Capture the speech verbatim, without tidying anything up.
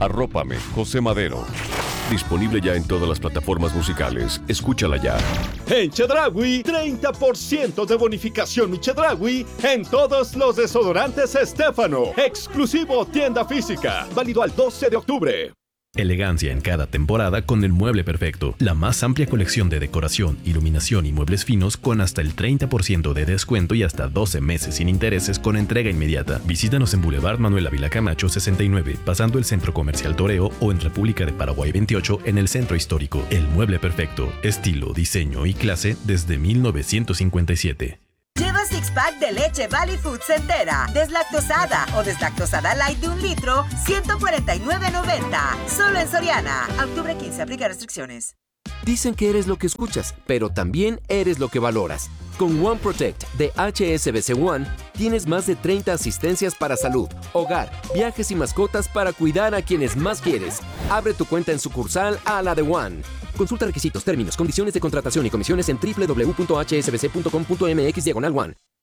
Arrópame, José Madero. Disponible ya en todas las plataformas musicales. Escúchala ya. En Chedraui, treinta por ciento de bonificación mi Chedraui en todos los desodorantes Estéfano. Exclusivo tienda física. Válido al doce de octubre. Elegancia en cada temporada con el mueble perfecto. La más amplia colección de decoración, iluminación y muebles finos con hasta el treinta por ciento de descuento y hasta doce meses sin intereses con entrega inmediata. Visítanos en Boulevard Manuel Ávila Camacho sesenta y nueve, pasando el Centro Comercial Toreo, o en República de Paraguay veintiocho en el Centro Histórico. El mueble perfecto. Estilo, diseño y clase desde mil novecientos cincuenta y siete. Lleva six pack de leche Valley Foods entera, deslactosada o deslactosada light de un litro, ciento cuarenta y nueve noventa. Solo en Soriana. A octubre quince, aplica restricciones. Dicen que eres lo que escuchas, pero también eres lo que valoras. Con One Protect de H S B C One, tienes más de treinta asistencias para salud, hogar, viajes y mascotas para cuidar a quienes más quieres. Abre tu cuenta en sucursal a la de One. Consulta requisitos, términos, condiciones de contratación y comisiones en doble u doble u doble u punto h s b c punto com punto m x diagonal one.